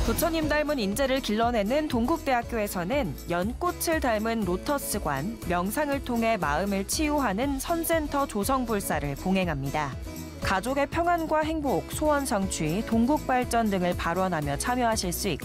부처님 닮은 인재를 길러내는 동국대학교에서는 연꽃을 닮은 로터스관, 명상을 통해 마음을 치유하는 선센터 조성불사를 봉행합니다. 가족의 평안과 행복, 소원 성취, 동국 발전 등을 발언하며 참여하실 수 있고